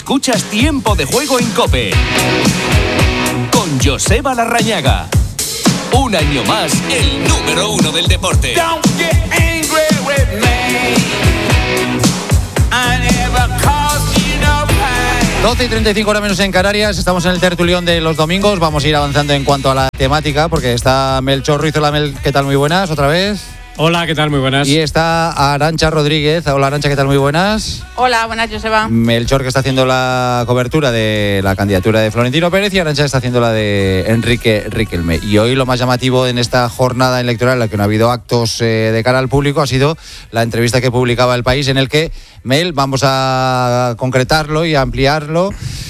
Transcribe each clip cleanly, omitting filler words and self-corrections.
Escuchas Tiempo de Juego en COPE con Joseba Larrañaga. Un año más, el número 1 del deporte. Don't get angry with me. I never caused you no pain. 12:35 horas menos en Canarias. Estamos en el tertulión de los domingos. Vamos a ir avanzando en cuanto a la temática, porque está Melchor Ruiz. Hola, Mel, ¿qué tal? Muy buenas, otra vez. Hola, ¿qué tal? Muy buenas. Y está Arantxa Rodríguez. Hola, Arantxa, ¿qué tal? Muy buenas. Hola, buenas, Joseba. Melchor, que está haciendo la cobertura de la candidatura de Florentino Pérez, y Arantxa está haciendo la de Enrique Riquelme. Y hoy lo más llamativo en esta jornada electoral, en la que no ha habido actos de cara al público, ha sido la entrevista que publicaba El País, en el que, Mel, vamos a concretarlo y a ampliarlo.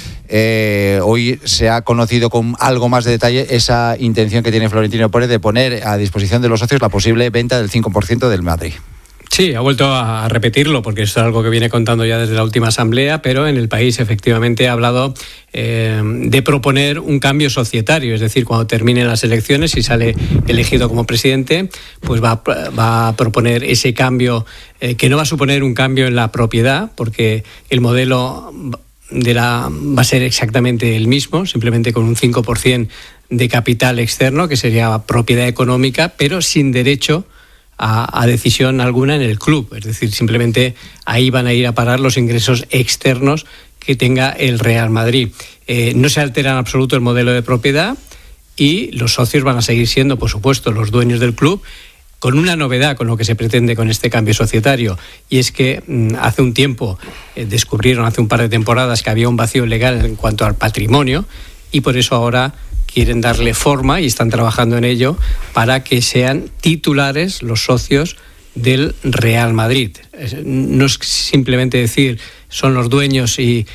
Hoy se ha conocido con algo más de detalle esa intención que tiene Florentino Pérez de poner a disposición de los socios la posible venta del 5% del Madrid. Sí, ha vuelto a repetirlo, porque esto es algo que viene contando ya desde la última asamblea, pero en El País efectivamente ha hablado de proponer un cambio societario, es decir, cuando terminen las elecciones y sale elegido como presidente, pues va a proponer ese cambio, que no va a suponer un cambio en la propiedad, porque el modelo va a ser exactamente el mismo, simplemente con un 5% de capital externo, que sería propiedad económica, pero sin derecho a decisión alguna en el club. Es decir, simplemente ahí van a ir a parar los ingresos externos que tenga el Real Madrid. No se altera en absoluto el modelo de propiedad y los socios van a seguir siendo, por supuesto, los dueños del club, con una novedad con lo que se pretende con este cambio societario, y es que hace un tiempo descubrieron, hace un par de temporadas, que había un vacío legal en cuanto al patrimonio, y por eso ahora quieren darle forma y están trabajando en ello para que sean titulares los socios del Real Madrid. No es simplemente decir son los dueños y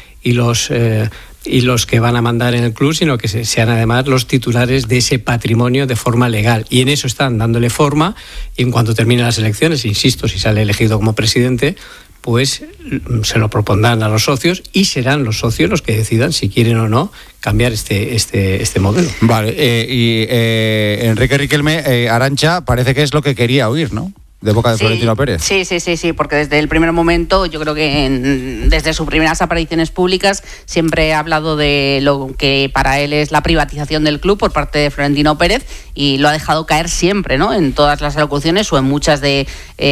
los que van a mandar en el club, sino que sean además los titulares de ese patrimonio de forma legal. Y en eso están dándole forma, y en cuanto terminen las elecciones, insisto, si sale elegido como presidente, pues se lo propondrán a los socios y serán los socios los que decidan si quieren o no cambiar este modelo. Vale, y Enrique Riquelme, Arantxa, parece que es lo que quería oír, ¿no?, de boca de Florentino Pérez. Sí, porque desde el primer momento, yo creo que desde sus primeras apariciones públicas, siempre ha hablado de lo que para él es la privatización del club por parte de Florentino Pérez, y lo ha dejado caer siempre, ¿no?, en todas las alocuciones o en muchas de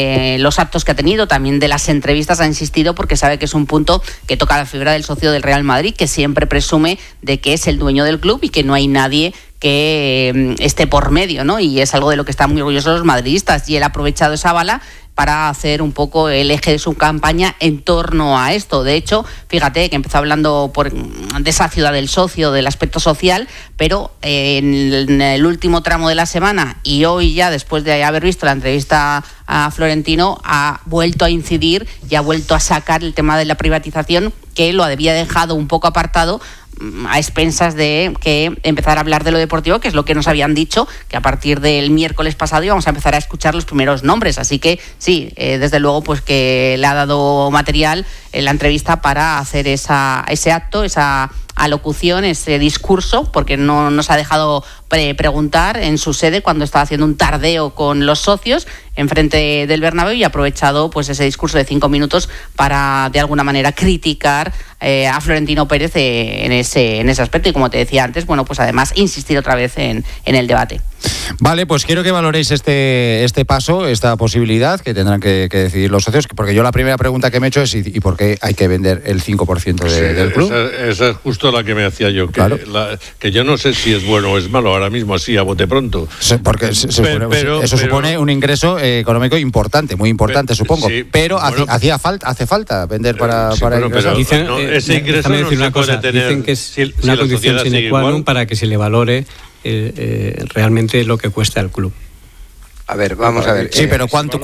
los actos que ha tenido, también de las entrevistas ha insistido, porque sabe que es un punto que toca la figura del socio del Real Madrid, que siempre presume de que es el dueño del club y que no hay nadie que esté por medio, ¿no? Y es algo de lo que están muy orgullosos los madridistas, y él ha aprovechado esa bala para hacer un poco el eje de su campaña en torno a esto. De hecho, fíjate que empezó hablando de esa ciudad del socio, del aspecto social, pero en el último tramo de la semana, y hoy ya, después de haber visto la entrevista a Florentino, ha vuelto a incidir y ha vuelto a sacar el tema de la privatización, que lo había dejado un poco apartado, a expensas de que empezar a hablar de lo deportivo, que es lo que nos habían dicho, que a partir del miércoles pasado íbamos a empezar a escuchar los primeros nombres. Así que sí, desde luego, pues que le ha dado material en la entrevista para hacer ese acto, esa alocución, ese discurso, porque no nos ha dejado preguntar en su sede cuando estaba haciendo un tardeo con los socios enfrente del Bernabéu, y ha aprovechado pues ese discurso de 5 minutos para de alguna manera criticar a Florentino Pérez en ese aspecto, y como te decía antes, bueno, pues además insistir otra vez en el debate. Vale, pues quiero que valoréis este paso, esta posibilidad que tendrán que decidir los socios, porque yo la primera pregunta que me he hecho es ¿y por qué hay que vender el 5% del club? Esa es justo la que me hacía yo, claro. Que yo no sé si es bueno o es malo ahora mismo, así a bote pronto. Porque eso supone un ingreso económico importante, muy importante, supongo. Sí, pero bueno, hace falta vender para ingresar. Dicen, ese ingreso no se puede tener. Dicen que es una condición sine qua non para que se le valore realmente lo que cuesta el club. A ver, vamos a ver. Sí, pero ¿cuánto?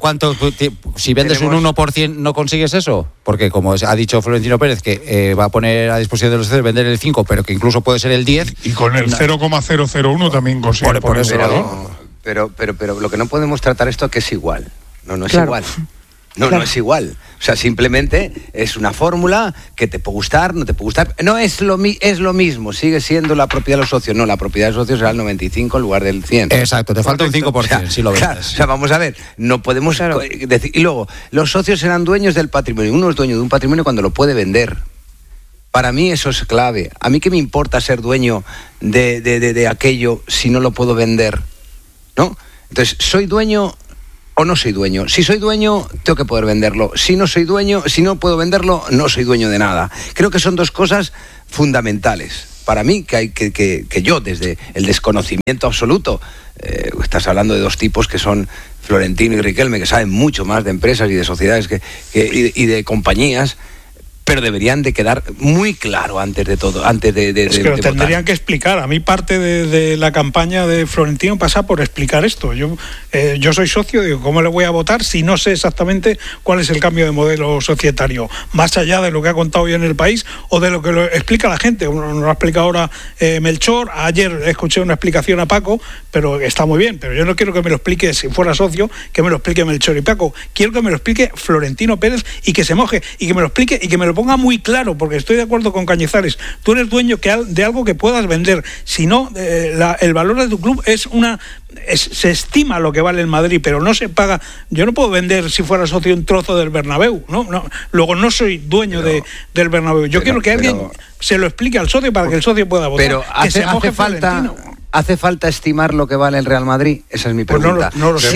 Si vendes un 1%, ¿no consigues eso? Porque como ha dicho Florentino Pérez, que va a poner a disposición de los socios vender el 5%, pero que incluso puede ser el 10%. Y con el 0,001 también consigue. Por eso, pero lo que no podemos tratar esto que es igual. No es igual. No es igual. O sea, simplemente es una fórmula que te puede gustar, no te puede gustar. No es lo mismo, sigue siendo la propiedad de los socios. No, la propiedad de los socios será el 95% en lugar del 100%. Exacto, te falta un 5%, si lo ves. Claro, o sea, vamos a ver, no podemos decir. Y luego, los socios serán dueños del patrimonio. Uno es dueño de un patrimonio cuando lo puede vender. Para mí eso es clave. A mí qué me importa ser dueño de aquello si no lo puedo vender, ¿no? Entonces, ¿soy dueño o no soy dueño? Si soy dueño, tengo que poder venderlo. Si no soy dueño, si no puedo venderlo, no soy dueño de nada. Creo que son dos cosas fundamentales. Para mí, que yo, desde el desconocimiento absoluto, estás hablando de dos tipos que son Florentino y Riquelme, que saben mucho más de empresas y de sociedades y de compañías, pero deberían de quedar muy claro antes de todo, antes de es que lo tendrían que explicar. A mí parte de la campaña de Florentino pasa por explicar esto. Yo soy socio, digo, ¿cómo le voy a votar si no sé exactamente cuál es el cambio de modelo societario? Más allá de lo que ha contado hoy en El País o de lo que lo explica la gente. Nos lo ha explicado ahora Melchor. Ayer escuché una explicación a Paco, pero está muy bien. Pero yo no quiero que me lo explique, si fuera socio, que me lo explique Melchor y Paco. Quiero que me lo explique Florentino Pérez y que se moje y que me lo explique y que me lo ponga muy claro, porque estoy de acuerdo con Cañizares. Tú eres dueño de algo que puedas vender. Si no, el valor de tu club se estima lo que vale el Madrid, pero no se paga. Yo no puedo vender, si fuera socio, un trozo del Bernabéu, ¿no? Luego no soy dueño del Bernabéu. Yo quiero que alguien se lo explique al socio para que el socio puda votar. Pero ¿hace falta estimar lo que vale el Real Madrid? Esa es mi pregunta.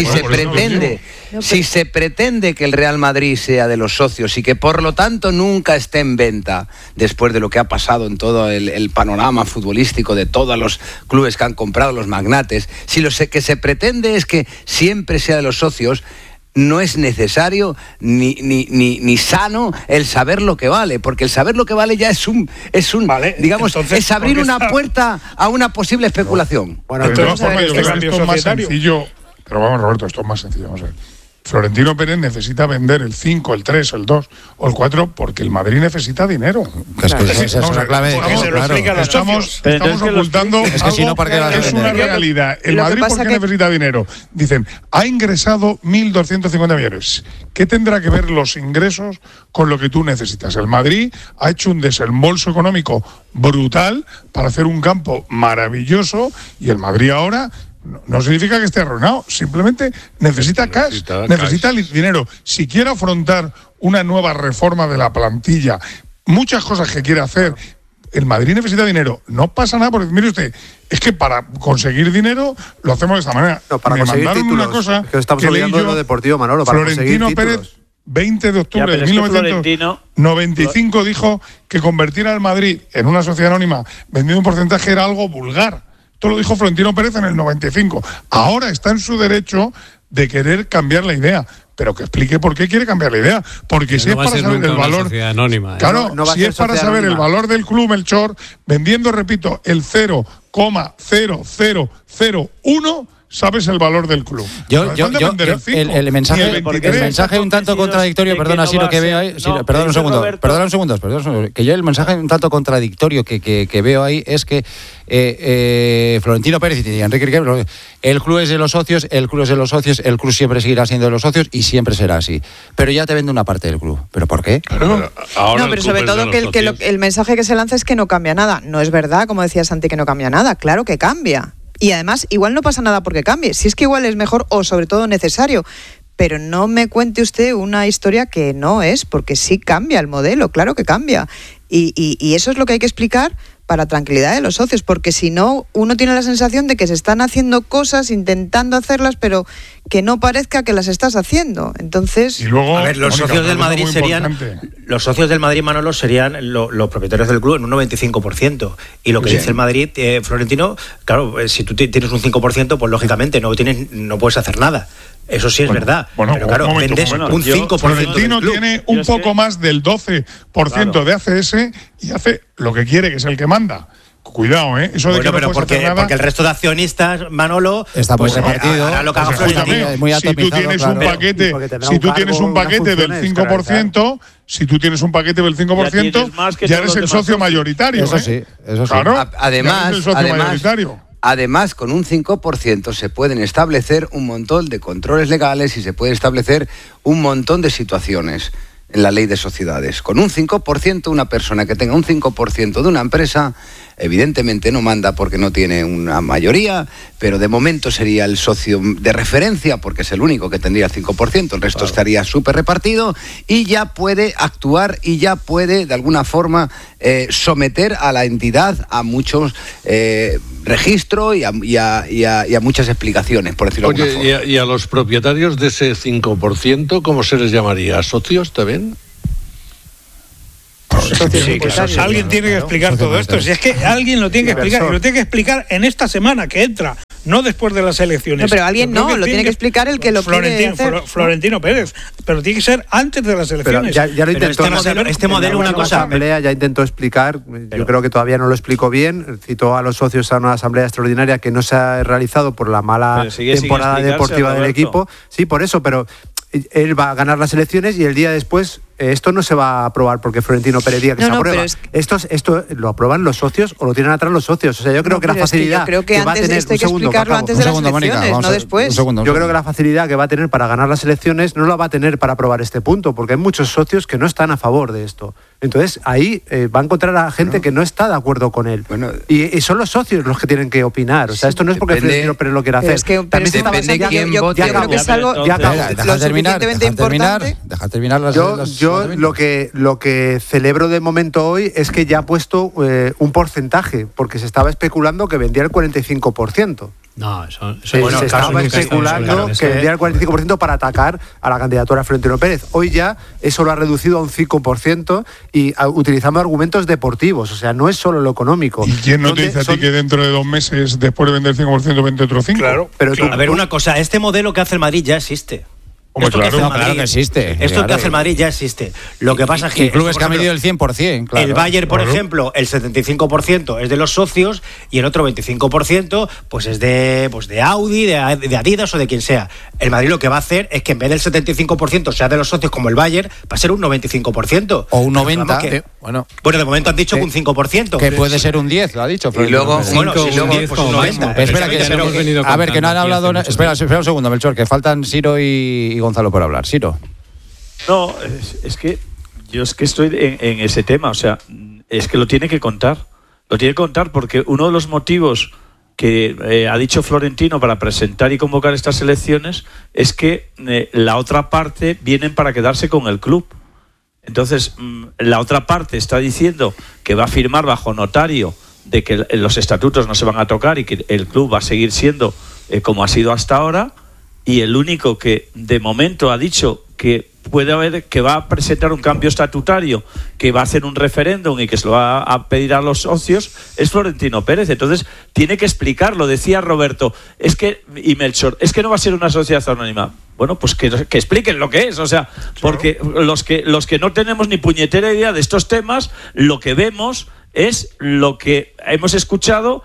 Si se pretende que el Real Madrid sea de los socios y que por lo tanto nunca esté en venta, después de lo que ha pasado en todo el panorama futbolístico de todos los clubes que han comprado los magnates, si lo que se pretende es que siempre sea de los socios, no es necesario ni sano el saber lo que vale, porque el saber lo que vale ya es vale, digamos, entonces, es abrir una puerta a una posible especulación. Bueno, entonces, esto es más sencillo, pero vamos, Roberto, esto es más sencillo, vamos a ver. Florentino Pérez necesita vender el 5, el 3, el 2 o el 4 porque el Madrid necesita dinero. Es que esa es una clave. Estamos ocultando es una realidad. El Madrid, ¿por qué necesita dinero? Dicen, ha ingresado 1.250 millones. ¿Qué tendrá que ver los ingresos con lo que tú necesitas? El Madrid ha hecho un desembolso económico brutal para hacer un campo maravilloso y el Madrid ahora no significa que esté arruinado, simplemente necesita cash, necesita dinero. Si quiere afrontar una nueva reforma de la plantilla, muchas cosas que quiere hacer, el Madrid necesita dinero. No pasa nada, porque mire usted, es que para conseguir dinero lo hacemos de esta manera. No, para conseguir títulos, una cosa que estamos olvidando de lo deportivo, Manolo, para Florentino Pérez, 20 de octubre de 1995 dijo que convertir al Madrid en una sociedad anónima vendiendo un porcentaje era algo vulgar. Esto lo dijo Florentino Pérez en el 95. Ahora está en su derecho de querer cambiar la idea, pero que explique por qué quiere cambiar la idea. Porque si es para saber el valor, anónima, claro, si es para saber el valor del club Melchor, vendiendo, repito, el 0,0001, sabes el valor del club. El mensaje un tanto contradictorio, perdona, Siro, que veo ahí. Perdona un segundo. Que yo el mensaje un tanto contradictorio que veo ahí es que Florentino Pérez y Enrique Riquelme, el club es de los socios, el club siempre seguirá siendo de los socios y siempre será así. Pero ya te vende una parte del club. ¿Pero por qué? Pero sobre todo que el mensaje que se lanza es que no cambia nada. No es verdad, como decía Santi, que no cambia nada. Claro que cambia. Y además, igual no pasa nada porque cambie. Si es que igual es mejor o sobre todo necesario. Pero no me cuente usted una historia que no es, porque sí cambia el modelo, claro que cambia. Y eso es lo que hay que explicar para tranquilidad de los socios, porque si no, uno tiene la sensación de que se están haciendo cosas, intentando hacerlas, pero que no parezca que las estás haciendo. Entonces, y luego, a ver, los socios del Madrid serían, los socios del Madrid, Manolo, serían los propietarios del club en un 95%. Y lo que dice el Madrid, Florentino, claro, si tú tienes un 5%, pues lógicamente no puedes hacer nada. Eso sí es verdad. Pero claro, vendes un 5%. Florentino tiene un poco más del 12% de ACS y hace lo que quiere, que es el que manda. Cuidado, eso de que no puedes hacer nada. Porque el resto de accionistas, Manolo, está muy repartido. Ahora lo que haga Florentino. Si tú tienes un paquete, del 5%, si tú tienes un paquete del 5%, ya eres el socio mayoritario. Eso sí. Claro, Además, con un 5% se pueden establecer un montón de controles legales y se puede establecer un montón de situaciones. en la ley de sociedades. Con un 5%, una persona que tenga un 5% de una empresa, evidentemente no manda porque no tiene una mayoría, pero de momento sería el socio de referencia porque es el único que tendría el 5%, el resto estaría súper repartido y ya puede actuar y ya puede de alguna forma someter a la entidad a muchos registros y a muchas explicaciones, por decirlo de alguna forma. ¿Y a los propietarios de ese 5%, cómo se les llamaría? ¿Socios también? Sí, alguien tiene que explicar todo esto. Si es que alguien lo tiene que explicar, y lo tiene que explicar en esta semana que entra, no después de las elecciones. No, pero alguien lo tiene que explicar el que lo quiere hacer. Florentino Pérez, pero tiene que ser antes de las elecciones. Pero ya lo intentó. Este modelo una cosa. Asamblea ya intentó explicar, yo creo que todavía no lo explicó bien, citó a los socios a una asamblea extraordinaria que no se ha realizado por la mala temporada deportiva del equipo. Sí, por eso, pero él va a ganar las elecciones y el día después esto no se va a aprobar porque Florentino Pérez diga que se aprueba. Esto lo aprueban los socios o lo tienen atrás los socios. O sea, yo creo que la facilidad que va a tener... Esto hay que explicarlo antes de las elecciones, no después. Yo creo que la facilidad que va a tener para ganar las elecciones no la va a tener para aprobar este punto, porque hay muchos socios que no están a favor de esto. Entonces, ahí va a encontrar a gente que no está de acuerdo con él. Y son los socios los que tienen que opinar. O sea, esto no es porque Florentino Pérez lo quiera hacer. Es que depende de quién vote. Yo creo que es algo lo suficientemente importante. Deja terminar las... Yo lo que celebro de momento hoy es que ya ha puesto un porcentaje, porque se estaba especulando que vendía el 45%. No, eso se estaba especulando que vendía el 45% para atacar a la candidatura de Florentino Pérez. Hoy ya eso lo ha reducido a un 5% y utilizando argumentos deportivos. O sea, no es solo lo económico. ¿Y quién no te dice a ti que dentro de 2 meses, después de vender el 5%, vende otro 5%? Claro. Pero a ver, una cosa, este modelo que hace el Madrid ya existe. Esto claro que existe. Esto que hace el Madrid ya existe. Lo que pasa es que... clubes que han medido el 100%, claro. El Bayern, por ejemplo, el 75% es de los socios y el otro 25% pues es de Audi, de Adidas o de quien sea. El Madrid lo que va a hacer es que en vez del 75% sea de los socios como el Bayern, va a ser un 95%. O un 90%. Bueno, de momento han dicho que un 5%. Que puede ser un 10, lo ha dicho. Y luego, pues un 90%. Espera, que no han hablado... Espera un segundo, Melchor, que faltan Siro y Gonzalo por hablar. Siro. No, es que yo estoy en ese tema, o sea, es que lo tiene que contar. Lo tiene que contar porque uno de los motivos que ha dicho Florentino para presentar y convocar estas elecciones es que la otra parte vienen para quedarse con el club. Entonces, la otra parte está diciendo que va a firmar bajo notario de que los estatutos no se van a tocar y que el club va a seguir siendo como ha sido hasta ahora. Y el único que de momento ha dicho que va a presentar un cambio estatutario, que va a hacer un referéndum y que se lo va a pedir a los socios, es Florentino Pérez. Entonces tiene que explicarlo. Decía Roberto, y Melchor, es que no va a ser una sociedad anónima. Bueno, pues que expliquen lo que es, o sea, porque los que no tenemos ni puñetera idea de estos temas, lo que vemos es lo que hemos escuchado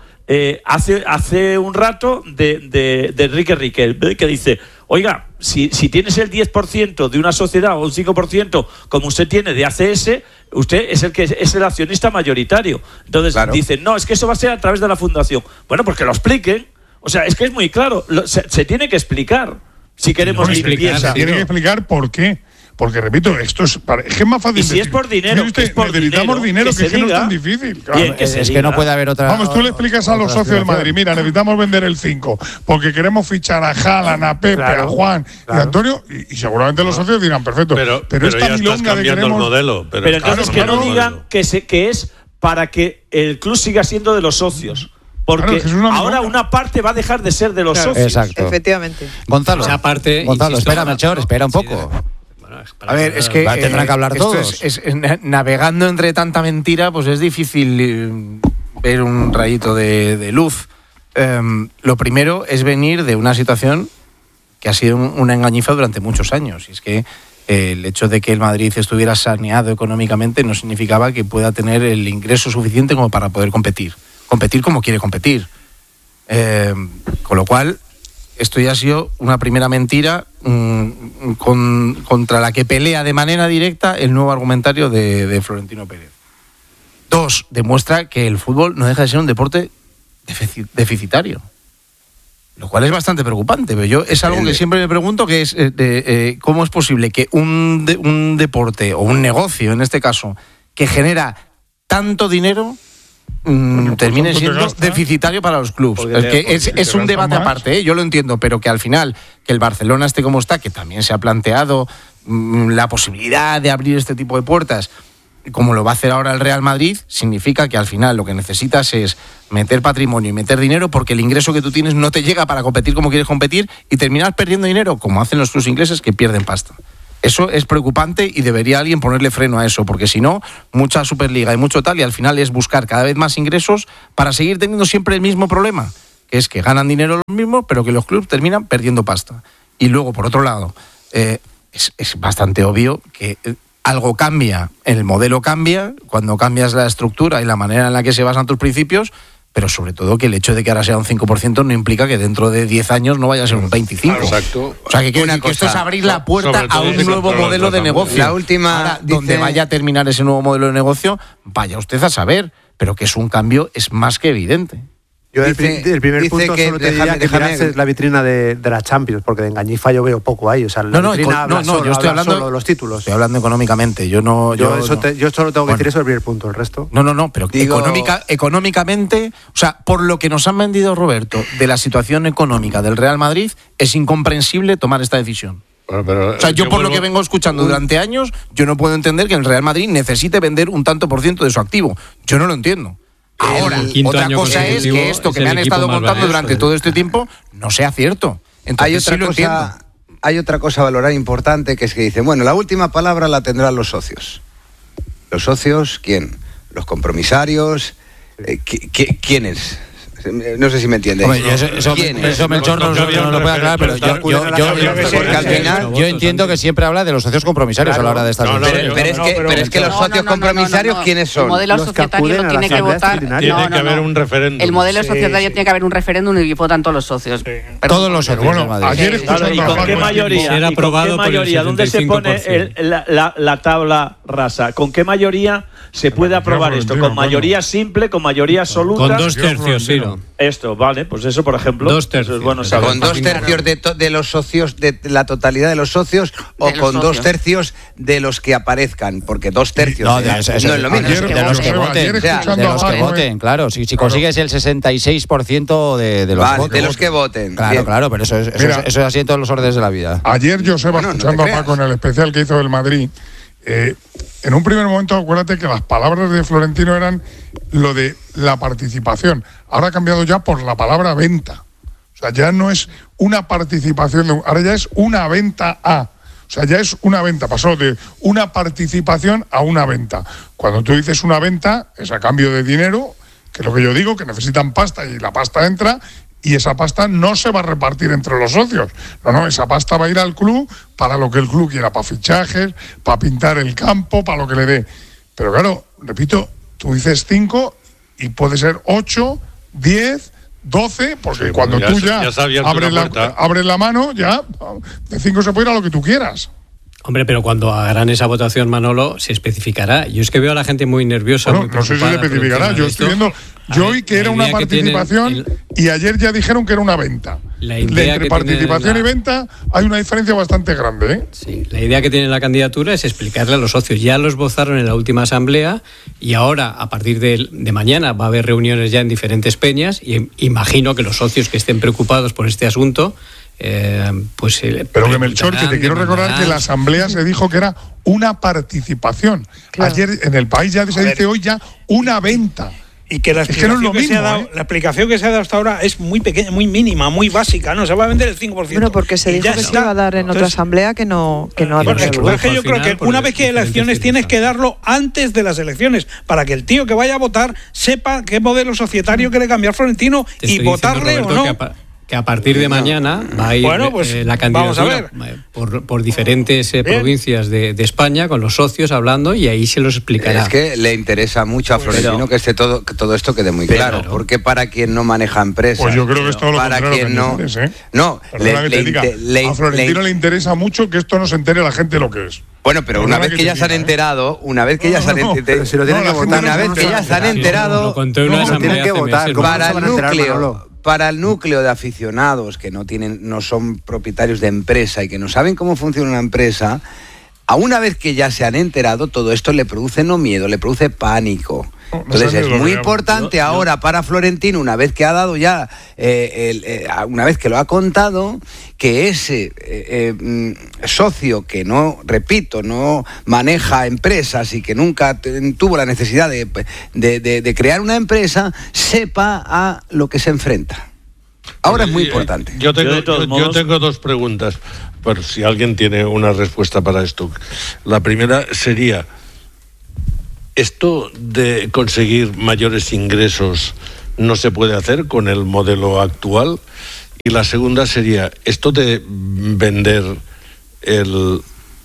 hace un rato de Enrique Riquelme, que dice, oiga, si tienes el 10% de una sociedad o un 5% como usted tiene de ACS, usted es el accionista mayoritario. Entonces dicen, no, es que eso va a ser a través de la fundación. Bueno, pues que lo expliquen. O sea, es que es muy claro, se tiene que explicar si queremos limpieza. Se tiene que explicar por qué. Porque, repito, esto es que es más fácil. Y si es por dinero, necesitamos dinero, que no es tan difícil. Claro. Bien, es que no puede haber otra. Vamos, tú le explicas a los socios del Madrid, mira, necesitamos vender el 5, porque queremos fichar a Haaland, a Pepe, a Juan y a Antonio, y seguramente los socios dirán, perfecto. Pero esta milonga de queremos... el modelo. Pero entonces que no digan que es para que el club siga siendo de los socios. Porque ahora una parte va a dejar de ser de los socios. Exacto. Efectivamente. Gonzalo, espera, Melchor, espera un poco. A ver, es que tendrán que hablar todos. Navegando entre tanta mentira, pues es difícil ver un rayito de luz. Lo primero es venir de una situación que ha sido una engañifa durante muchos años. Y es que el hecho de que el Madrid estuviera saneado económicamente no significaba que pueda tener el ingreso suficiente como para poder competir. Competir como quiere competir. Con lo cual, esto ya ha sido una primera mentira contra la que pelea de manera directa el nuevo argumentario de Florentino Pérez. 2, demuestra que el fútbol no deja de ser un deporte deficitario. Lo cual es bastante preocupante. Pero yo es algo que siempre me pregunto, que es cómo es posible que un deporte o un negocio, en este caso, que genera tanto dinero, termine siendo deficitario para los clubes. Es un debate aparte, yo lo entiendo, pero que al final, que el Barcelona esté como está, que también se ha planteado la posibilidad de abrir este tipo de puertas, como lo va a hacer ahora el Real Madrid, significa que al final lo que necesitas es meter patrimonio y meter dinero, porque el ingreso que tú tienes no te llega para competir como quieres competir y terminas perdiendo dinero, como hacen los clubes ingleses que pierden pasta. Eso es preocupante y debería alguien ponerle freno a eso, porque si no, mucha Superliga y mucho tal, y al final es buscar cada vez más ingresos para seguir teniendo siempre el mismo problema, que es que ganan dinero los mismos, pero que los clubes terminan perdiendo pasta. Y luego, por otro lado, es bastante obvio que algo cambia, el modelo cambia, cuando cambias la estructura y la manera en la que se basan tus principios, pero sobre todo que el hecho de que ahora sea un 5% no implica que dentro de 10 años no vaya a ser un 25%. Exacto. O sea, que esto es abrir la puerta a un nuevo modelo de negocio. La última, ahora, donde vaya a terminar ese nuevo modelo de negocio, vaya usted a saber, pero que es un cambio, es más que evidente. Yo el primer punto solo te diría que mirases la vitrina de la Champions, porque de engañifa yo veo poco ahí. O sea, la vitrina yo estoy hablando solo de los títulos. Estoy hablando económicamente. Yo solo tengo que decir eso el primer punto, el resto. No, pero económicamente, o sea, por lo que nos han vendido, Roberto, de la situación económica del Real Madrid, es incomprensible tomar esta decisión. O sea, yo por lo que vengo escuchando durante años, yo no puedo entender que el Real Madrid necesite vender un tanto por ciento de su activo. Yo no lo entiendo. Ahora, otra cosa es que esto que me han estado contando durante todo este tiempo no sea cierto. Entonces, hay otra cosa a valorar importante, que es que dicen, bueno, la última palabra la tendrán los socios. ¿Los socios quién? ¿Los compromisarios? ¿Quiénes? No sé si me entiendes. Eso Melchor no lo puede aclarar, pero yo entiendo que siempre habla de los socios compromisarios a la hora de estar. Pero es que los socios compromisarios, ¿quiénes son? El modelo societario no tiene que votar. Tiene que haber un referéndum. El modelo societario tiene que haber un referéndum y votan todos los socios. Todos los socios. Bueno, ayer ¿y con qué mayoría? ¿Dónde se pone la tabla rasa? ¿Con qué mayoría se puede aprobar esto? ¿Con mayoría simple? ¿Con mayoría absoluta? Con 2 tercios, sí. Esto, vale, pues eso, por ejemplo. 2 tercios. Con 2 tercios de los socios, de la totalidad de los socios, o con 2 tercios de los que aparezcan, porque 2 tercios no es lo mismo. De los que voten, claro. Si consigues el 66% de los votos. De los que voten. Claro, pero eso es así en todos los órdenes de la vida. Ayer Joseba, escuchando a Paco en el especial que hizo del Madrid, en un primer momento, acuérdate que las palabras de Florentino eran lo de la participación. Ahora ha cambiado ya por la palabra venta. O sea, ya no es una participación, ahora ya es una venta a. O sea, ya es una venta. Pasó de una participación a una venta. Cuando tú dices una venta, es a cambio de dinero, que es lo que yo digo, que necesitan pasta y la pasta entra. Y esa pasta no se va a repartir entre los socios. No, esa pasta va a ir al club para lo que el club quiera, para fichajes, para pintar el campo, para lo que le dé. Pero claro, repito, tú dices 5 y puede ser 8, 10, 12, porque sí, cuando tú ya abres la mano, ya de 5 se puede ir a lo que tú quieras. Hombre, pero cuando hagan esa votación, Manolo, se especificará. Yo es que veo a la gente muy nerviosa. Bueno, no sé si se especificará. Yo estoy viendo, yo oí que era una participación y ayer ya dijeron que era una venta. Entre participación y venta hay una diferencia bastante grande, ¿eh? Sí, la idea que tiene la candidatura es explicarle a los socios. Ya los votaron en la última asamblea y ahora, a partir de mañana, va a haber reuniones ya en diferentes peñas y imagino que los socios que estén preocupados por este asunto pero que Melchor, que te quiero recordar que la asamblea se dijo que era una participación. Claro. Ayer en El País ya se dice hoy ya una venta. Y que la explicación que se ha dado hasta ahora es muy pequeña, muy mínima, muy básica, ¿no? Se va a vender el 5%. Bueno, porque se dijo que se iba a dar en otra asamblea que no ha dado. Es que yo creo que una vez que hay elecciones tienes que darlo antes de las elecciones, para que el tío que vaya a votar sepa qué modelo societario quiere cambiar Florentino y votarle o no. Que a partir de mañana va a ir la candidatura por diferentes provincias de España con los socios hablando y ahí se los explicará. Es que le interesa mucho a Florentino que esté todo esto quede muy claro. Porque para quien no maneja empresas, pues yo creo que es todo lo contrario. A Florentino le interesa mucho que esto no se entere la gente lo que es. Bueno, pero una vez que ya se han enterado, una vez que ya se han enterado, si lo tienen que votar, una vez que ya se han enterado, tienen que votar. para el núcleo. para el núcleo de aficionados que no son propietarios de empresa y que no saben cómo funciona una empresa, a una vez que ya se han enterado, todo esto le produce no miedo, le produce pánico. Entonces es muy importante ahora para Florentino, una vez que ha dado ya, una vez que lo ha contado, que ese socio que no maneja empresas y que nunca tuvo la necesidad de crear una empresa, sepa a lo que se enfrenta. Ahora es muy importante. Yo tengo dos preguntas, por si alguien tiene una respuesta para esto. La primera sería: ¿esto de conseguir mayores ingresos no se puede hacer con el modelo actual? Y la segunda sería: ¿esto de vender el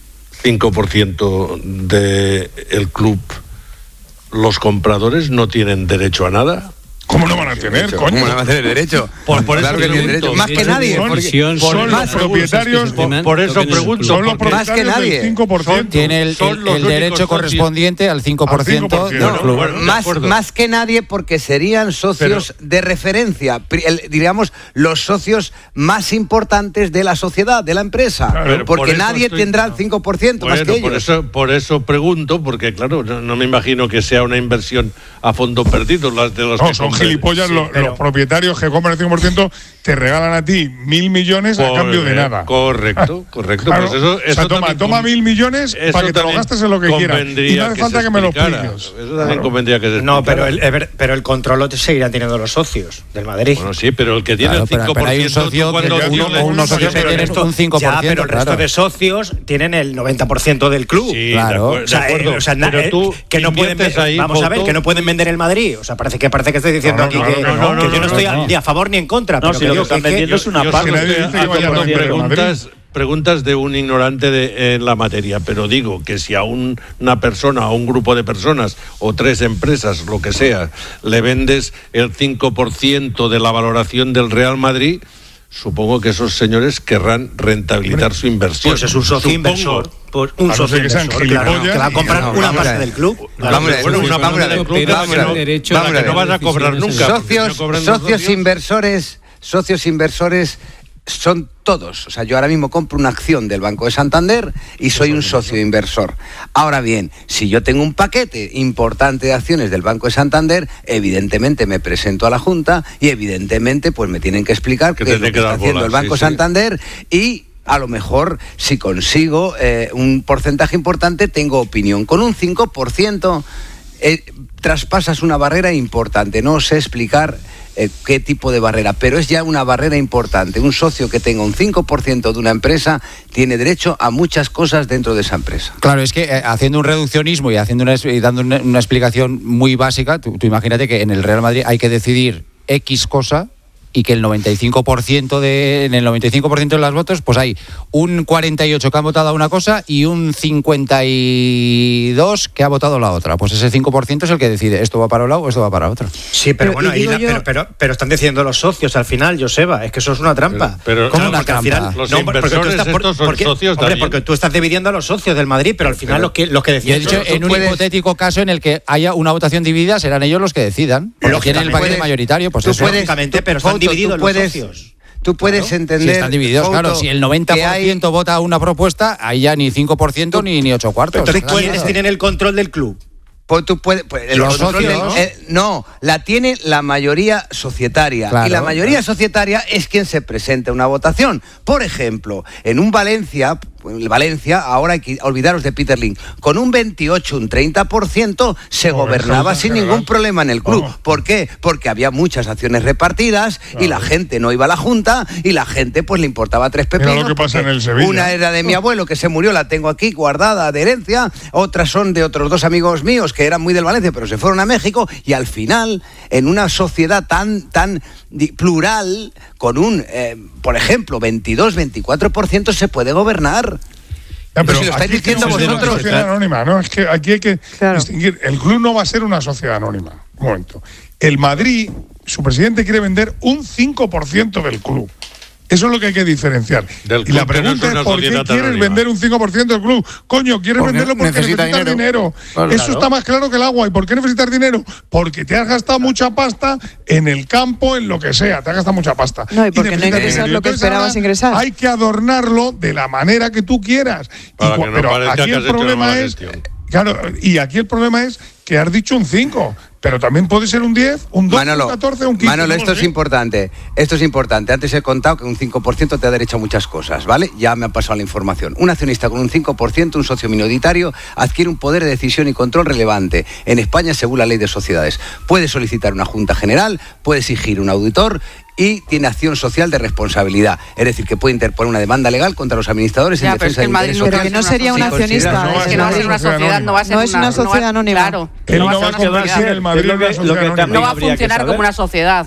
5% del club, los compradores no tienen derecho a nada? ¿Cómo no van a tener, coño? ¿Cómo no van a tener derecho? Por claro eso pregunto. Más que nadie. Son los propietarios. Por eso pregunto. Son los propietarios más que nadie. del 5%. Tiene el derecho correspondiente al 5% del club. Más que nadie, porque serían socios de referencia, diríamos, los socios más importantes de la sociedad, de la empresa. Claro, porque nadie tendrá el 5% más que ellos. Por eso pregunto, porque claro, no me imagino que sea una inversión a fondo perdido las de los que son gilipollas los propietarios que compran el 5%, te regalan a ti 1.000 millones a cambio de nada. Correcto. Claro, pues eso toma 1.000 millones para que te lo gastes en lo que quieras. Y no hace falta que me lo expliques. Eso también convendría que se explicara. No, pero el control lo seguirán teniendo los socios del Madrid. Bueno, sí, pero el que tiene el 5%... Pero hay un socio unos socios que tienen un 5%. Ya, pero el resto de socios tienen el 90% del club. Sí, claro. De acuerdo. Pero tú que no pueden que no pueden vender el Madrid. O sea, parece que estoy diciendo aquí que yo no estoy ni a favor ni en contra. No, si lo que están vendiendo es una parte. Preguntas de un ignorante en la materia, pero digo que si a una persona, a un grupo de personas o 3 empresas, lo que sea, le vendes el 5% de la valoración del Real Madrid, supongo que esos señores querrán rentabilizar su inversión. Pues es un socio inversor. Un socio inversor, claro, que va a comprar una parte del club. Una parte del club que no vas a cobrar nunca. Socios inversores son todos. O sea, yo ahora mismo compro una acción del Banco de Santander y soy un socio inversor. Ahora bien, si yo tengo un paquete importante de acciones del Banco de Santander, evidentemente me presento a la Junta y evidentemente pues me tienen que explicar qué es lo que está haciendo el Banco de Santander y a lo mejor si consigo un porcentaje importante tengo opinión. Con un 5% traspasas una barrera importante. No sé explicar qué tipo de barrera, pero es ya una barrera importante. Un socio que tenga un 5% de una empresa tiene derecho a muchas cosas dentro de esa empresa. Claro, es que haciendo un reduccionismo y dando una explicación muy básica, tú imagínate que en el Real Madrid hay que decidir X cosa y que en el 95% de los votos, pues hay un 48 que ha votado a una cosa y un 52 que ha votado la otra. Pues ese 5% es el que decide, esto va para un lado o esto va para otro. Sí, pero bueno, pero están diciendo los socios al final, Joseba, es que eso es una trampa. ¿Cómo una trampa? Al final, los inversores estos son socios también. Porque tú estás dividiendo a los socios del Madrid, pero al final los que deciden... Yo he dicho, en un hipotético caso en el que haya una votación dividida, serán ellos los que decidan. Porque tienen el paquete mayoritario, pues eso. Lógicamente, pero están divididos los socios. Tú puedes entender... Si están divididos, claro. Si el 90% vota una propuesta, ahí ya ni 5% ni 8 cuartos. Entonces, ¿quiénes tienen el control del club? Pues tú puedes, los socios, ¿no? La tiene la mayoría societaria. Claro, y la mayoría societaria es quien se presenta a una votación. Por ejemplo, en un Valencia, ahora hay que olvidaros de Peter Lim, con un 28, un 30% se gobernaba sin ningún problema en el club. ¿Por qué? Porque había muchas acciones repartidas y la gente no iba a la Junta y la gente pues le importaba 3 pepinos. Mira lo que pasa en el Sevilla. Una era de mi abuelo que se murió, la tengo aquí guardada de herencia, otras son de otros 2 amigos míos que eran muy del Valencia pero se fueron a México y al final en una sociedad tan plural con un, por ejemplo, 22-24% se puede gobernar. Ya, pero si lo estáis diciendo vosotros. Una sociedad anónima, ¿no? Es que aquí hay que distinguir. El club no va a ser una sociedad anónima. Un momento. El Madrid, su presidente quiere vender un 5% del club. Eso es lo que hay que diferenciar. Y la pregunta es, ¿por qué quieres vender un 5% del club? Coño, ¿quieres venderlo porque necesitas dinero? Eso está más claro que el agua. ¿Y por qué necesitas dinero? Porque te has gastado mucha pasta en el campo, en lo que sea. Te has gastado mucha pasta. No, y porque no ingresas lo que esperabas ingresar. Hay que adornarlo de la manera que tú quieras. Pero aquí el problema es... Claro, y aquí el problema es que has dicho un 5, pero también puede ser un 10, un 12, un 14, un 15. Manolo, esto es importante. Esto es importante. Antes he contado que un 5% te da derecho a muchas cosas, ¿vale? Ya me ha pasado la información. Un accionista con un 5%, un socio minoritario, adquiere un poder de decisión y control relevante. En España, según la ley de sociedades, puede solicitar una junta general, puede exigir un auditor y tiene acción social de responsabilidad. Es decir, que puede interponer una demanda legal contra los administradores en defensa del interés social. Pero que no sería un accionista. Es que no va a ser una sociedad, no va a ser una sociedad anónima. Claro. Él no va a convertir el Madrid en una sociedad anónima. No va a funcionar como una sociedad.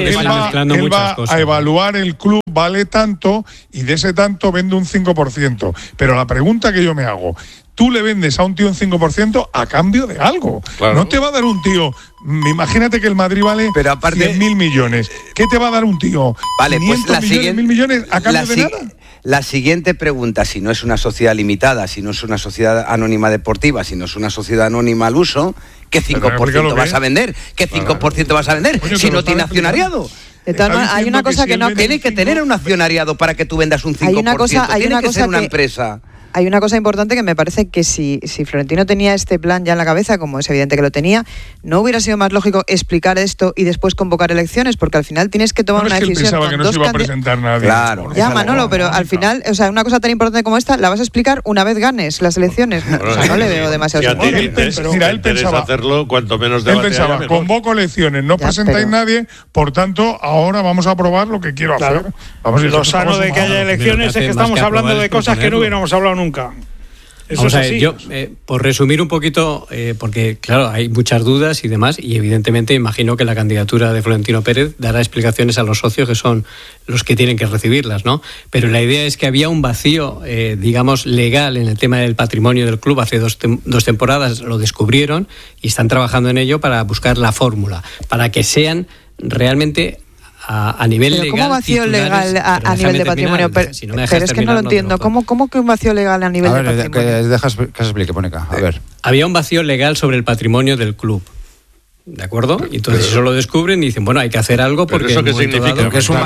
Él va a evaluar el club, vale tanto, y de ese tanto vende un 5%. Pero la pregunta que yo me hago, tú le vendes a un tío un 5% a cambio de algo. Claro. No te va a dar un tío... Imagínate que el Madrid vale 100.000 millones. ¿Qué te va a dar un tío? Vale, pues la siguiente... 1.000 millones a cambio de nada. La siguiente pregunta, si no es una sociedad limitada, si no es una sociedad anónima deportiva, si no es una sociedad anónima al uso, ¿qué 5% vas a vender? ¿Qué 5% vas a vender? Oye, si no tiene accionariado. Hay una cosa que no... Tiene que tener un accionariado para que tú vendas un 5%. Tiene que ser una empresa. Hay una cosa importante que me parece que si Florentino tenía este plan ya en la cabeza, como es evidente que lo tenía, ¿no hubiera sido más lógico explicar esto y después convocar elecciones? Porque al final tienes que tomar una decisión. Él pensaba que no se iba a presentar nadie. Claro. Ya, Manolo, pero al final, o sea, una cosa tan importante como esta, ¿la vas a explicar una vez ganes las elecciones? No le veo demasiado sentido. Mira, él pensaba hacerlo cuanto menos debate. Él pensaba, convoco elecciones, no presentáis nadie, por tanto, ahora vamos a probar lo que quiero hacer. Lo sano de que haya elecciones es que estamos hablando de cosas que no hubiéramos hablado nunca. Eso Vamos a ver, yo, por resumir un poquito, porque claro, hay muchas dudas y demás, y evidentemente imagino que la candidatura de Florentino Pérez dará explicaciones a los socios que son los que tienen que recibirlas, ¿no? Pero la idea es que había un vacío, digamos, legal en el tema del patrimonio del club. Hace dos temporadas lo descubrieron y están trabajando en ello para buscar la fórmula, para que sean realmente... A nivel pero legal. ¿Cómo vacío legal a nivel de patrimonio? Pero es que no lo entiendo. ¿Cómo que un vacío legal a nivel de patrimonio? Dejas que se explique, Mónica. A ver. Había un vacío legal sobre el patrimonio del club. ¿De acuerdo? Y entonces eso lo descubren y dicen, bueno, hay que hacer algo porque... ¿Eso qué significa? Que es un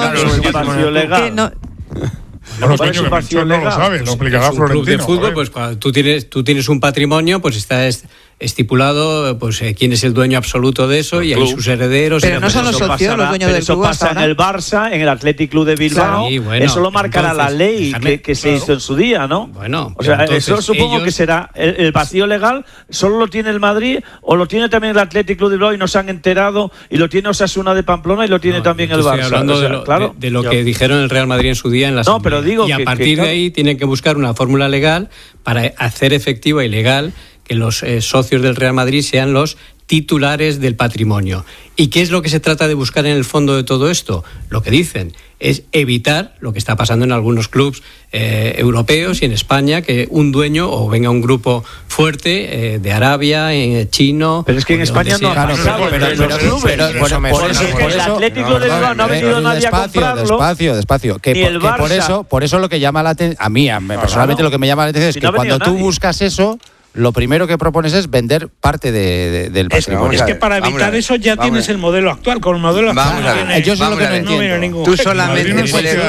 vacío legal. Bueno, coño, que Melchor no lo sabe, lo explicará Florentino. Un club de fútbol, pues cuando tú tienes un patrimonio, pues está estipulado pues quién es el dueño absoluto de eso y hay sus herederos. Pero no son los socios los dueños del club. Eso pasa en el Barça, en el Athletic Club de Bilbao. Sí, bueno, eso lo marcará la ley que se hizo en su día, ¿no? Bueno, o sea, eso supongo que será el vacío legal. ¿Solo lo tiene el Madrid o lo tiene también el Athletic Club de Bilbao y no se han enterado? Y lo tiene Osasuna de Pamplona y lo tiene también el Barça. Estoy hablando de lo que dijeron el Real Madrid en su día en la asamblea. Pero digo y a partir de ahí tienen que buscar una fórmula legal para hacer efectiva y legal que los socios del Real Madrid sean los titulares del patrimonio. ¿Y qué es lo que se trata de buscar en el fondo de todo esto? Lo que dicen es evitar lo que está pasando en algunos clubes europeos y en España, que un dueño o venga un grupo fuerte de Arabia, chino... Pero es que en España no ha pasado. Por eso el Atlético de Bilbao no ha venido nadie a comprarlo. Despacio. Por eso lo que llama la atención... A mí, personalmente lo que me llama la atención es que cuando tú buscas eso... Lo primero que propones es vender parte del patrimonio. Es que para evitar eso ya tienes el modelo actual. Con el modelo actual yo eso es lo que no entiendo. Tú solamente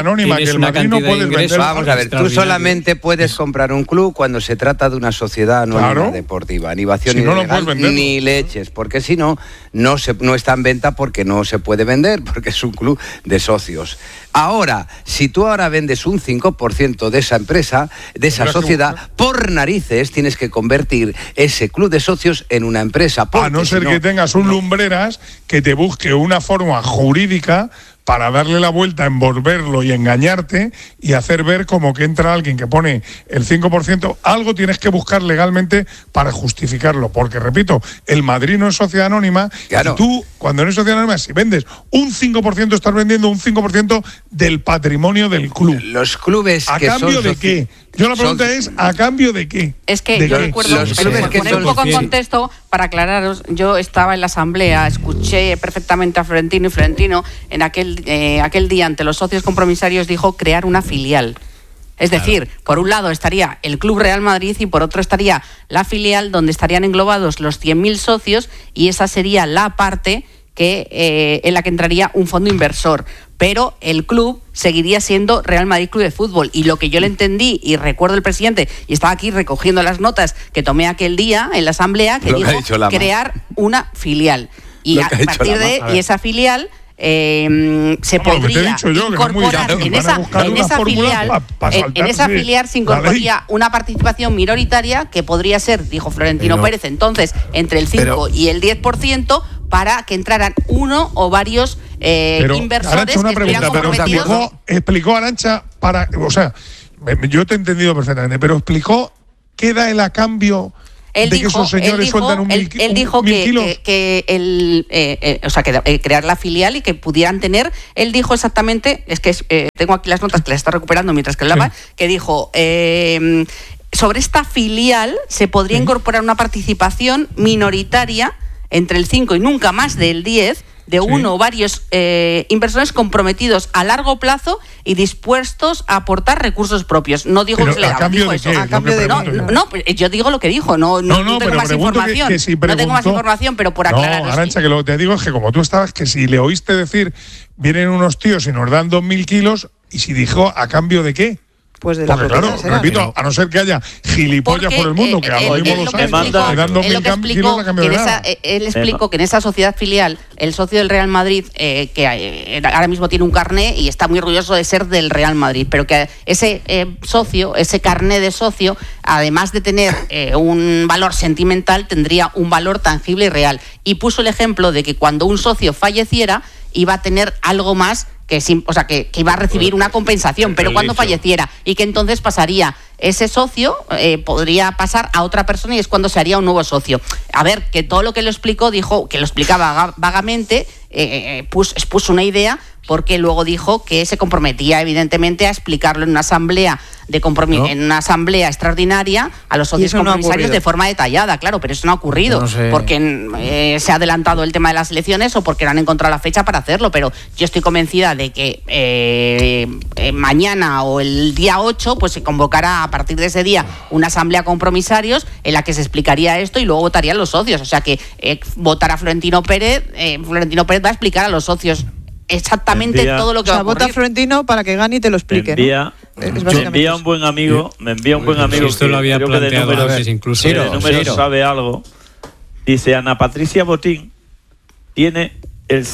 puedes comprar un club cuando se trata de una sociedad anónima deportiva. Ni vacío ni leches. Porque si no está en venta porque no se puede vender, porque es un club de socios. Ahora, si tú ahora vendes un 5% de esa empresa, de esa sociedad, por narices tienes que convertir ese club de socios en una empresa. A no ser que tengas un Lumbreras que te busque una forma jurídica para darle la vuelta, envolverlo y engañarte y hacer ver como que entra alguien que pone el 5%. Algo tienes que buscar legalmente para justificarlo. Porque, repito, el Madrid no es sociedad anónima. Claro. Y tú, cuando no es sociedad anónima, si vendes un 5%, estás vendiendo un 5% del patrimonio del club. Los clubes ¿A que cambio son de qué? Yo la pregunta es, ¿a cambio de qué? Es que yo recuerdo, por poner un poco en contexto, para aclararos, yo estaba en la asamblea, escuché perfectamente a Florentino, y Florentino en aquel día ante los socios compromisarios dijo crear una filial. Es decir, por un lado estaría el Club Real Madrid y por otro estaría la filial donde estarían englobados los 100.000 socios, y esa sería la parte en la que entraría un fondo inversor, pero el club seguiría siendo Real Madrid Club de Fútbol. Y lo que yo le entendí, y recuerdo el presidente, y estaba aquí recogiendo las notas que tomé aquel día en la asamblea, que dijo crear una filial. Y a partir de esa filial se podría incorporar en esa filial se incorporaría una participación minoritaria que podría ser, dijo Florentino Pérez entonces, entre el 5 y el 10%, para que entraran uno o varios inversores. Arantxa, una pregunta, pero explicó Arantxa yo te he entendido perfectamente, pero explicó qué da el a cambio. Él dijo, esos señores sueltan él dijo que crear la filial y que pudieran tener, él dijo exactamente, tengo aquí las notas que las está recuperando mientras que hablaba, que dijo, sobre esta filial se podría incorporar una participación minoritaria entre el 5 y nunca más del 10 de uno o varios inversores comprometidos a largo plazo y dispuestos a aportar recursos propios. No dijo que se le daba. Yo digo lo que dijo, no tengo más información. No tengo más información, pero por aclarar. No, Arantxa, que lo que te digo es que como tú estabas, que si le oíste decir, vienen unos tíos y nos dan 2.000 kilos, y si dijo, ¿a cambio de qué? Pues de la claro, repito, a no ser que haya gilipollas por el mundo, que algo mismo lo sabe, él explicó que en esa sociedad filial, el socio del Real Madrid, que ahora mismo tiene un carné y está muy orgulloso de ser del Real Madrid, pero que ese socio, ese carné de socio, además de tener un valor sentimental, tendría un valor tangible y real. Y puso el ejemplo de que cuando un socio falleciera, iba a tener algo más que iba a recibir una compensación, pero cuando falleciera, y que entonces pasaría ese socio, podría pasar a otra persona, y es cuando se haría un nuevo socio. A ver, que todo lo que lo explicó, dijo que lo explicaba vagamente, expuso una idea, porque luego dijo que se comprometía evidentemente a explicarlo en una asamblea en una asamblea extraordinaria a los socios compromisarios de forma detallada, claro, pero eso no ha ocurrido, porque se ha adelantado el tema de las elecciones o porque no han encontrado la fecha para hacerlo, pero yo estoy convencida de que mañana o el día 8 pues se convocará a partir de ese día una asamblea compromisarios en la que se explicaría esto y luego votarían los socios, o sea que votará Florentino Pérez va a explicar a los socios exactamente todo lo que va a ocurrir. Vota Florentino para que gane y te lo explique. Me envía un buen amigo. Esto lo había planteado antes incluso. De números sabe algo. Dice, Ana Patricia Botín tiene el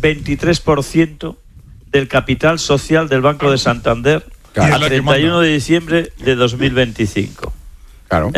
0,23% del capital social del Banco de Santander a 31 de diciembre de 2025. Claro.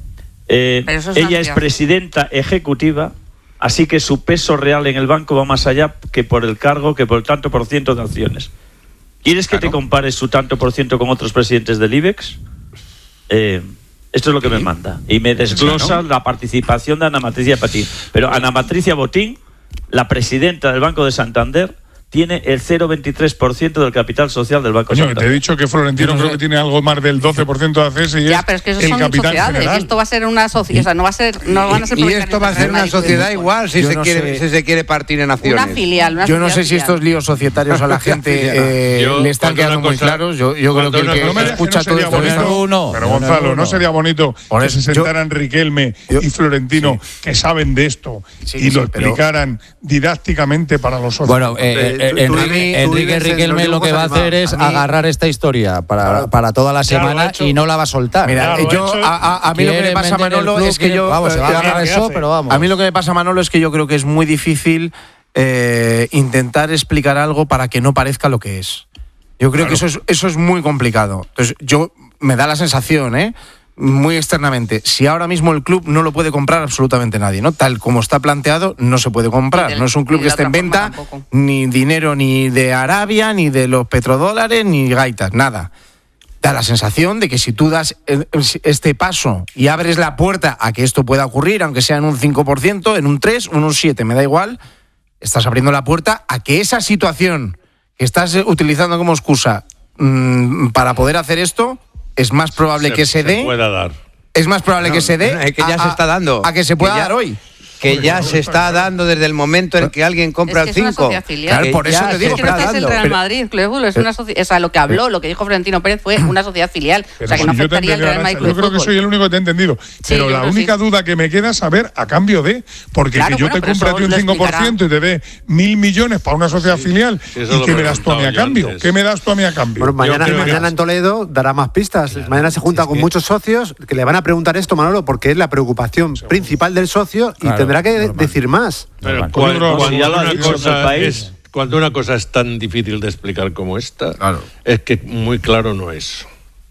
Ella es presidenta ejecutiva, así que su peso real en el banco va más allá que por el cargo, que por el tanto por ciento de acciones. ¿Quieres que te compares su tanto por ciento con otros presidentes del IBEX? Esto es lo que me manda. Y me desglosa la participación de Ana Patricia Botín. Pero Ana Patricia Botín, la presidenta del Banco de Santander, tiene el 0,23% del capital social del Banco Santander. Te he dicho que Florentino creo que tiene algo más del 12% de ACS y pero es que eso son sociedades. Y esto va a ser una sociedad, o sea, no van a ser. Y esto va a ser una sociedad igual si se quiere partir en acciones. Una filial. Yo no sé si estos líos societarios a la gente le están quedando muy claros. Yo creo que el que escucha todo esto. Pero Gonzalo, ¿no sería bonito que se sentaran Riquelme y Florentino, que saben de esto, y lo explicaran didácticamente para los socios? Bueno, Enrique Riquelme lo que va a hacer es agarrar esta historia para toda la semana y no la va a soltar. Mira, a mí lo que me pasa, Manolo, es que yo... Vamos, se va a agarrar eso, pero vamos. A mí lo que me pasa, Manolo, es que yo creo que es muy difícil intentar explicar algo para que no parezca lo que es. Yo creo que eso es muy complicado. Entonces, me da la sensación, muy externamente, si ahora mismo el club no lo puede comprar absolutamente nadie, ¿no? Tal como está planteado, no se puede comprar. No es un club que esté en venta, ni dinero ni de Arabia, ni de los petrodólares, ni gaitas, nada. Da la sensación de que si tú das este paso y abres la puerta a que esto pueda ocurrir, aunque sea en un 5%, en un 3%, en un 7%, me da igual, estás abriendo la puerta a que esa situación que estás utilizando como excusa para poder hacer esto es más probable que se dé. Pueda dar. Es más probable que se dé. Es que ya se está dando. A que se pueda dar hoy. Que ya se está dando desde el momento en que alguien compra el 5. Es una sociedad filial. Claro, por eso te digo. Es que no es el Real Madrid Club, es una sociedad. O sea, lo que habló, lo que dijo Florentino Pérez fue una sociedad filial. O sea, que no afectaría al Real Madrid Club. Yo creo que soy el único que te he entendido. Pero la única duda que me queda es saber a cambio de. Porque que yo te compre a ti un 5% y te dé 1.000 millones para una sociedad filial. ¿Y qué me das tú a mí a cambio? ¿Qué me das tú a mí a cambio? Bueno, mañana en Toledo dará más pistas. Mañana se junta con muchos socios que le van a preguntar esto, Manolo, porque es la preocupación principal del socio y tendrá que decir más. Pero cuando una cosa es tan difícil de explicar como esta, es que muy claro no es.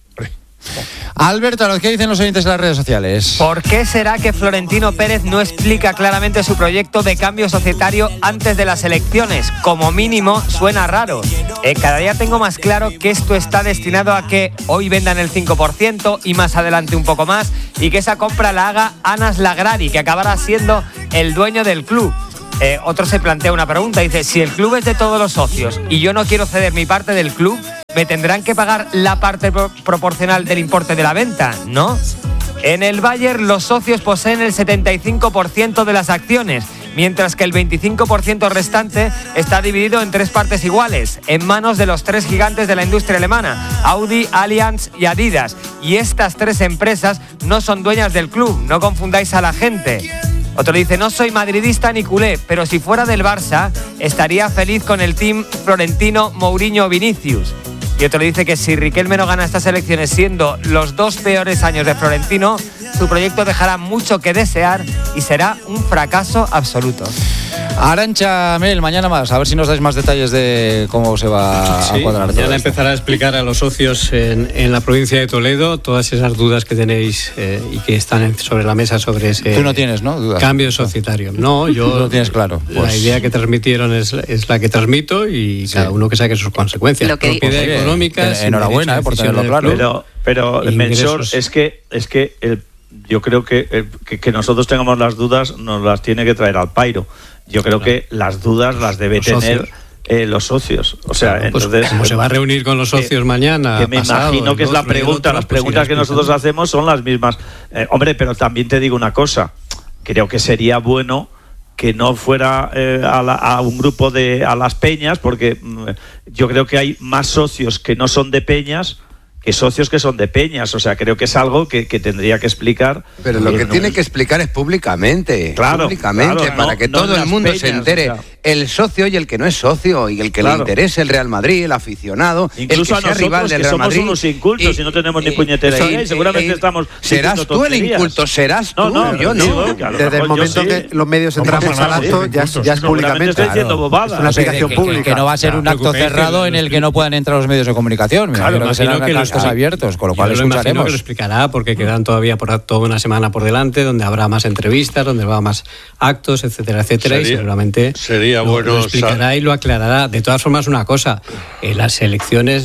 Alberto, ¿qué dicen los oyentes en las redes sociales? ¿Por qué será que Florentino Pérez no explica claramente su proyecto de cambio societario antes de las elecciones? Como mínimo, suena raro. Cada día tengo más claro que esto está destinado a que hoy vendan el 5% y más adelante un poco más, y que esa compra la haga Anas Lagrari, que acabará siendo el dueño del club. Otro se plantea una pregunta, dice, si el club es de todos los socios y yo no quiero ceder mi parte del club, ¿me tendrán que pagar la parte proporcional del importe de la venta? ¿No? En el Bayern los socios poseen el 75% de las acciones, mientras que el 25% restante está dividido en 3 partes iguales, en manos de los 3 gigantes de la industria alemana, Audi, Allianz y Adidas. Y estas 3 empresas no son dueñas del club, no confundáis a la gente. Otro dice, no soy madridista ni culé, pero si fuera del Barça, estaría feliz con el team Florentino, Mourinho, Vinicius. Y otro dice que si Riquelme no gana estas elecciones siendo los 2 peores años de Florentino, su proyecto dejará mucho que desear y será un fracaso absoluto. Arantxa Mel, mañana más, a ver si nos dais más detalles de cómo se va a cuadrar todo. Mañana empezará a explicar a los socios en la provincia de Toledo todas esas dudas que tenéis y que están sobre la mesa sobre ese. Tú no tienes, ¿no? Dudas. Cambio societario. No, yo. Tú lo tienes claro. Pues, la idea que transmitieron es la que transmito y cada uno que saque sus consecuencias. Propiedad económica. Enhorabuena, por tenerlo claro. Pero Melchor, es que yo creo que nosotros tengamos las dudas nos las tiene que traer al pairo. Yo creo que las dudas las debe tener los socios. O sea, entonces. Como se va a reunir con los socios mañana. Que me imagino que es la pregunta. Las preguntas que nosotros hacemos son las mismas. Hombre, pero también te digo una cosa. Creo que sería bueno que no fuera a un grupo a las peñas, porque yo creo que hay más socios que no son de peñas que socios que son de peñas. O sea, creo que es algo que tendría que explicar. Pero lo que tiene que explicar es públicamente. Claro, para que todo el mundo se entere. O sea, el socio y el que no es socio, y el que le interese el Real Madrid, el aficionado, incluso el que sea rival del Real Madrid. Somos unos incultos y no tenemos ni puñetera idea, y seguramente estamos. Serás tú el inculto, serás tú. Yo no. Desde el momento que los medios entramos al acto, ya es públicamente. Estoy diciendo bobadas. Es una aplicación pública. Que no va a ser un acto cerrado en el que no puedan entrar los medios de comunicación. Claro, que serán actos abiertos, con lo cual escucharemos. Que lo explicará, porque quedan todavía toda una semana por delante, donde habrá más entrevistas, donde habrá más actos, etcétera, etcétera, y seguramente sería bueno lo explicará y lo aclarará. De todas formas, una cosa, las elecciones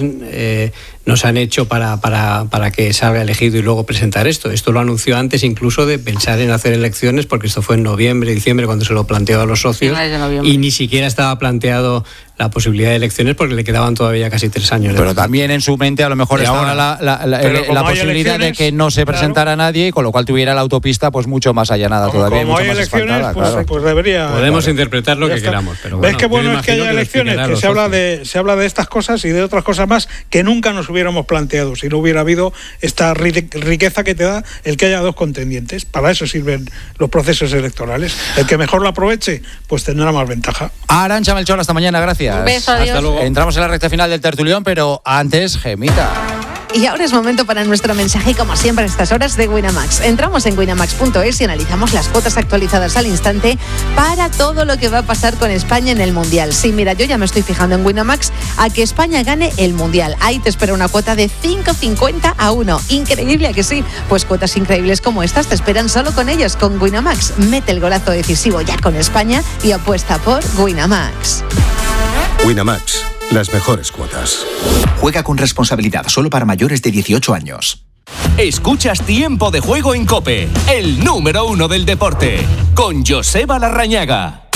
no se han hecho para que salga elegido y luego presentar esto. Esto lo anunció antes incluso de pensar en hacer elecciones, porque esto fue en noviembre, diciembre, cuando se lo planteó a los socios, y ni siquiera estaba planteado la posibilidad de elecciones porque le quedaban todavía casi 3 años. Pero también en su mente a lo mejor estaba la posibilidad de que no se presentara nadie, y con lo cual tuviera la autopista pues mucho más allanada todavía. Como hay elecciones, pues debería. Podemos interpretar lo que queramos, pero bueno. ¿Ves qué bueno es que haya elecciones? Que se habla de estas cosas y de otras cosas más que nunca nos hubiéramos planteado si no hubiera habido esta riqueza que te da el que haya 2 contendientes. Para eso sirven los procesos electorales. El que mejor lo aproveche, pues tendrá más ventaja. Arantxa Melchor, hasta mañana, gracias. Un beso, adiós. Hasta luego. Entramos en la recta final del tertulión, pero antes, Gemita. Y ahora es momento para nuestro mensaje, como siempre a estas horas, de Winamax. Entramos en winamax.es y analizamos las cuotas actualizadas al instante para todo lo que va a pasar con España en el Mundial. Sí, mira, yo ya me estoy fijando en Winamax a que España gane el Mundial. Ahí te espera una cuota de 5,50-1. Increíble, ¿a que sí? Pues cuotas increíbles como estas te esperan solo con ellos, con Winamax. Mete el golazo decisivo ya con España y apuesta por Winamax. Winamax, las mejores cuotas. Juega con responsabilidad, solo para mayores de 18 años. Escuchas Tiempo de Juego en COPE, el número 1 del deporte, con Joseba Larrañaga.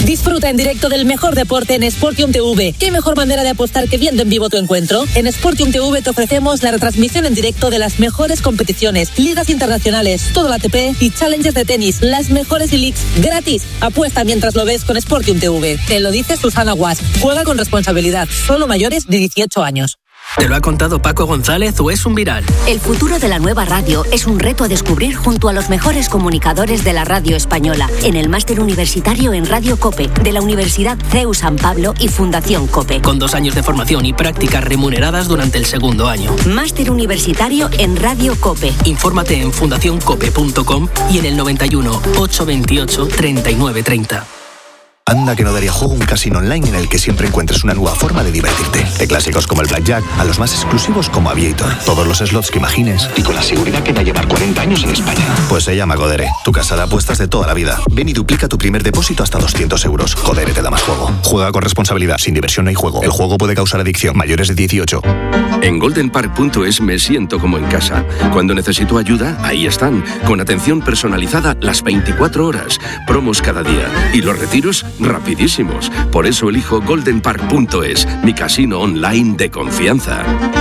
Disfruta en directo del mejor deporte en Sportium TV. ¿Qué mejor manera de apostar que viendo en vivo tu encuentro? En Sportium TV te ofrecemos la retransmisión en directo de las mejores competiciones, ligas internacionales, todo el ATP y Challengers de tenis, las mejores leagues gratis. Apuesta mientras lo ves con Sportium TV. Te lo dice Susana Guas. Juega con responsabilidad. Solo mayores de 18 años. ¿Te lo ha contado Paco González o es un viral? El futuro de la nueva radio es un reto a descubrir junto a los mejores comunicadores de la radio española en el máster universitario en Radio COPE de la Universidad CEU San Pablo y Fundación COPE. Con 2 años de formación y prácticas remuneradas durante el segundo año. Máster universitario en Radio COPE. Infórmate en fundacioncope.com y en el 91 828 3930. Anda que no daría juego un casino online en el que siempre encuentres una nueva forma de divertirte. De clásicos como el Blackjack a los más exclusivos como Aviator. Todos los slots que imagines y con la seguridad que va a llevar 40 años en España. Pues se llama Codere, tu casa de apuestas de toda la vida. Ven y duplica tu primer depósito hasta 200 euros. Codere te da más juego. Juega con responsabilidad. Sin diversión no hay juego. El juego puede causar adicción. Mayores de 18. En goldenpark.es me siento como en casa. Cuando necesito ayuda, ahí están. Con atención personalizada las 24 horas. Promos cada día. Y los retiros rapidísimos. Por eso elijo goldenpark.es, mi casino online de confianza.